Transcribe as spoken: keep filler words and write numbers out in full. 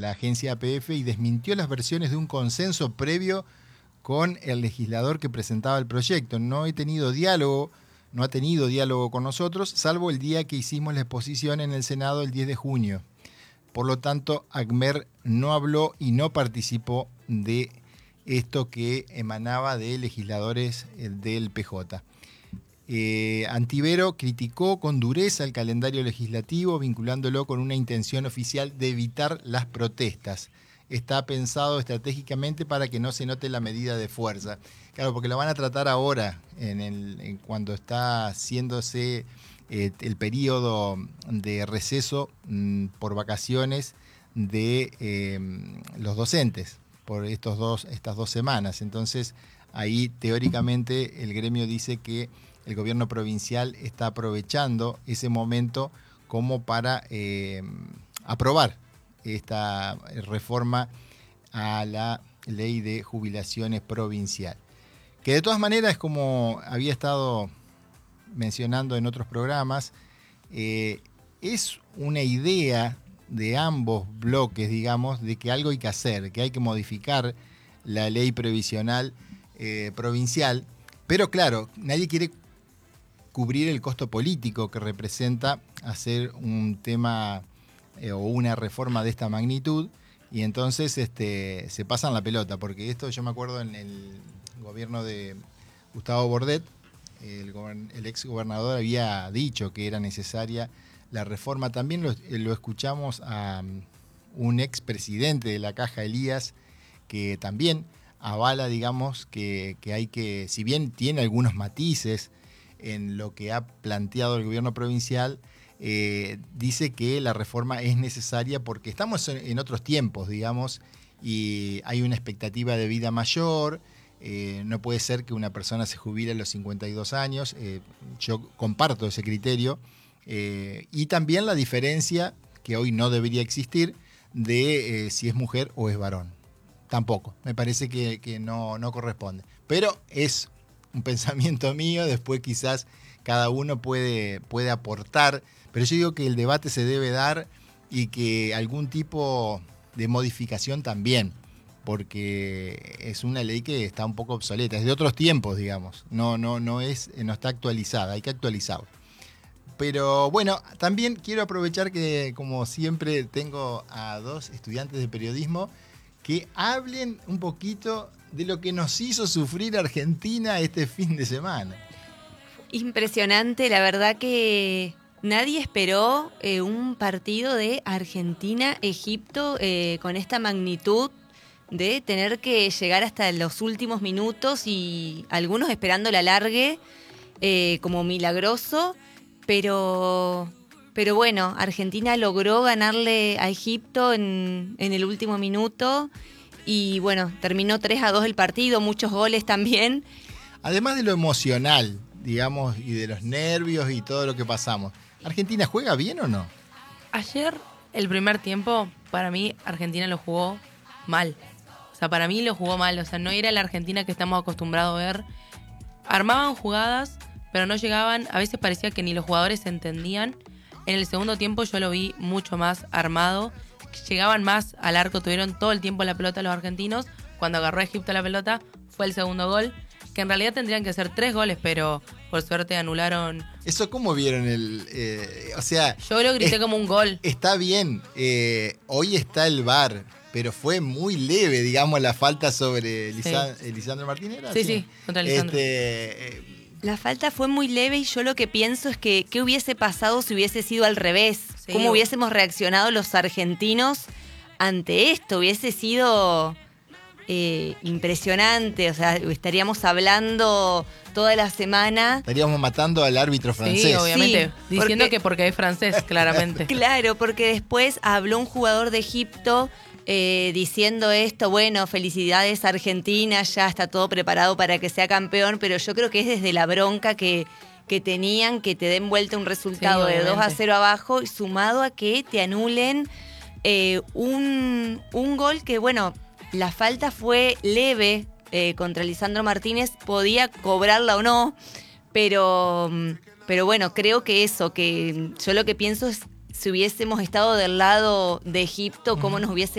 la agencia A P F y desmintió las versiones de un consenso previo con el legislador que presentaba el proyecto. No he tenido diálogo, no ha tenido diálogo con nosotros, salvo el día que hicimos la exposición en el Senado el diez de junio. Por lo tanto, ACMER no habló y no participó de esto que emanaba de legisladores del P J. Eh, Antivero criticó con dureza el calendario legislativo, vinculándolo con una intención oficial de evitar las protestas. Está pensado estratégicamente para que no se note la medida de fuerza. Claro, porque lo van a tratar ahora, en el, en cuando está haciéndose eh, el periodo de receso mmm, por vacaciones de eh, los docentes, por estos dos, estas dos semanas. Entonces, ahí teóricamente el gremio dice que el gobierno provincial está aprovechando ese momento como para eh, aprobar esta reforma a la ley de jubilaciones provincial. Que de todas maneras, como había estado mencionando en otros programas, eh, es una idea de ambos bloques, digamos, de que algo hay que hacer, que hay que modificar la ley previsional eh, provincial, pero claro, nadie quiere cubrir el costo político que representa hacer un tema eh, o una reforma de esta magnitud, y entonces este, se pasan la pelota, porque esto yo me acuerdo en el gobierno de Gustavo Bordet, el, el ex gobernador había dicho que era necesaria la reforma. También lo, lo escuchamos a un ex presidente de la Caja, Elías, que también avala, digamos, que, que hay que, si bien tiene algunos matices en lo que ha planteado el gobierno provincial, eh, dice que la reforma es necesaria porque estamos en, en otros tiempos, digamos, y hay una expectativa de vida mayor. Eh, no puede ser que una persona se jubile a los cincuenta y dos años. Eh, yo comparto ese criterio. Eh, y también la diferencia, que hoy no debería existir, de eh, si es mujer o es varón. Tampoco. Me parece que, que no, no corresponde. Pero es un pensamiento mío, después quizás cada uno puede, puede aportar, pero yo digo que el debate se debe dar y que algún tipo de modificación también, porque es una ley que está un poco obsoleta, es de otros tiempos, digamos, no, no, no, es, no está actualizada, hay que actualizarla. Pero bueno, también quiero aprovechar que, como siempre, tengo a dos estudiantes de periodismo que hablen un poquito de lo que nos hizo sufrir Argentina este fin de semana. Impresionante, la verdad que nadie esperó eh, un partido de Argentina-Egipto eh, con esta magnitud de tener que llegar hasta los últimos minutos y algunos esperando la alargue eh, como milagroso, pero, pero bueno, Argentina logró ganarle a Egipto en, en el último minuto. Y bueno, terminó tres a dos el partido, muchos goles también. Además de lo emocional, digamos, y de los nervios y todo lo que pasamos, ¿Argentina juega bien o no? Ayer, el primer tiempo, para mí, Argentina lo jugó mal. O sea, para mí lo jugó mal. O sea, no era la Argentina que estamos acostumbrados a ver. Armaban jugadas, pero no llegaban. A veces parecía que ni los jugadores se entendían. En el segundo tiempo yo lo vi mucho más armado. Llegaban más al arco, tuvieron todo el tiempo la pelota los argentinos. Cuando agarró a Egipto la pelota, fue el segundo gol, que en realidad tendrían que ser tres goles, pero por suerte anularon. ¿Eso cómo vieron? el eh, O sea... Yo lo grité es, como un gol. Está bien, eh, hoy está el V A R, pero fue muy leve, digamos, la falta sobre Lisa, sí. Lisandro Martínez. ¿Era? Sí, sí, sí, contra Lisandro. Este, eh, La falta fue muy leve y yo lo que pienso es que ¿qué hubiese pasado si hubiese sido al revés? Sí. ¿Cómo hubiésemos reaccionado los argentinos ante esto? Hubiese sido eh, impresionante, o sea, estaríamos hablando toda la semana. Estaríamos matando al árbitro francés. Sí, obviamente, sí, diciendo porque, que porque es francés, claramente. Claro, porque después habló un jugador de Egipto Eh, diciendo esto, bueno, felicidades Argentina, ya está todo preparado para que sea campeón, pero yo creo que es desde la bronca que, que tenían que te den vuelta un resultado sí, de dos a cero abajo, sumado a que te anulen eh, un, un gol que, bueno, la falta fue leve eh, contra Lisandro Martínez, podía cobrarla o no, pero, pero bueno, creo que eso, que yo lo que pienso es si hubiésemos estado del lado de Egipto, cómo nos hubiese